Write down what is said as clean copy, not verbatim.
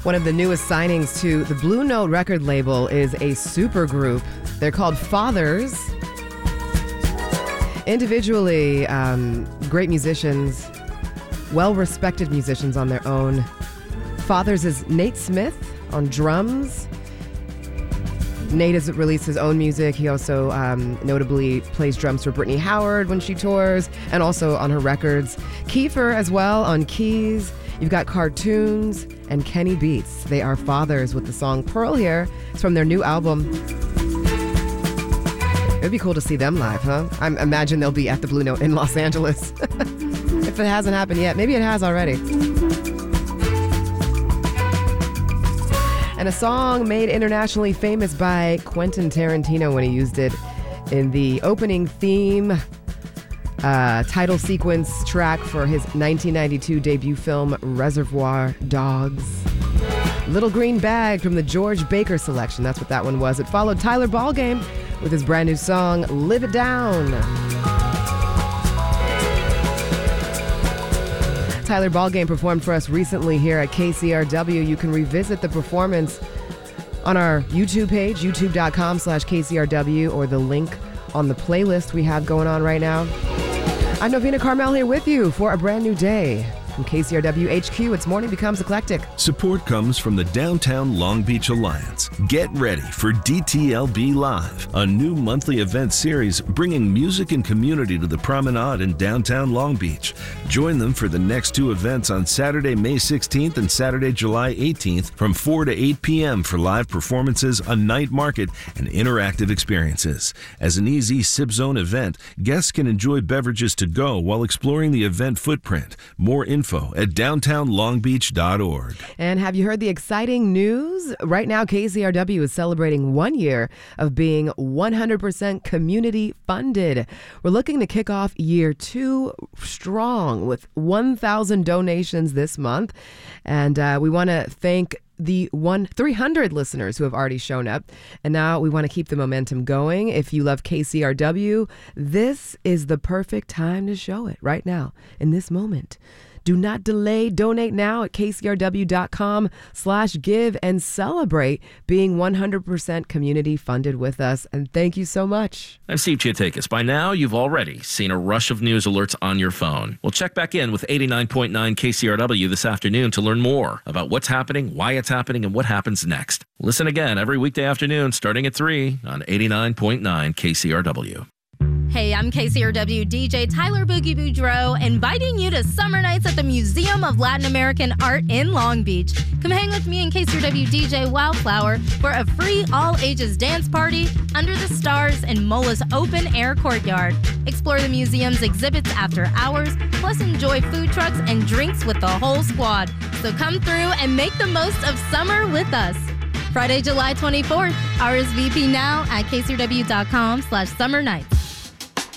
One of the newest signings to the Blue Note record label is a supergroup. They're called Fathers. Individually, great musicians, well-respected musicians on their own. Fathers is Nate Smith on drums. Nate has released his own music. He also notably plays drums for Brittany Howard when she tours, and also on her records. Kiefer as well on keys. You've got Cartoons and Kenny Beats. They are Fathers with the song Pearl here. It's from their new album. It'd be cool to see them live, huh? I imagine they'll be at the Blue Note in Los Angeles. If it hasn't happened yet. Maybe it has already. And a song made internationally famous by Quentin Tarantino when he used it in the opening theme title sequence track for his 1992 debut film Reservoir Dogs. Little Green Bag from the George Baker selection. That's what that one was. It followed Tyler Ballgame with his brand new song, Live It Down. Tyler Ballgame performed for us recently here at KCRW. You can revisit the performance on our YouTube page, youtube.com/KCRW, or the link on the playlist we have going on right now. I'm Novena Carmel here with you for a brand new day. From KCRW HQ, it's Morning Becomes Eclectic. Support comes from the Downtown Long Beach Alliance. Get ready for DTLB Live, a new monthly event series bringing music and community to the promenade in downtown Long Beach. Join them for the next two events on Saturday, May 16th and Saturday, July 18th from 4 to 8 p.m. for live performances, a night market, and interactive experiences. As an easy sip zone event, guests can enjoy beverages to go while exploring the event footprint. More info at downtownlongbeach.org. And have you heard the exciting news? Right now, KCRW is celebrating 1 year of being 100% community funded. We're looking to kick off year 2 strong with 1,000 donations this month. And we want to thank the 300 listeners who have already shown up. And now we want to keep the momentum going. If you love KCRW, this is the perfect time to show it right now in this moment. Do not delay. Donate now at kcrw.com/give and celebrate being 100% community funded with us. And thank you so much. I'm Steve Chiatakis. By now, you've already seen a rush of news alerts on your phone. Well, check back in with 89.9 KCRW this afternoon to learn more about what's happening, why it's happening, and what happens next. Listen again every weekday afternoon starting at 3 on 89.9 KCRW. Hey, I'm KCRW DJ Tyler Boogie Boudreaux, inviting you to Summer Nights at the Museum of Latin American Art in Long Beach. Come hang with me and KCRW DJ Wildflower for a free all-ages dance party under the stars in Mola's open-air courtyard. Explore the museum's exhibits after hours, plus enjoy food trucks and drinks with the whole squad. So come through and make the most of summer with us. Friday, July 24th. RSVP now at kcrw.com/summernights.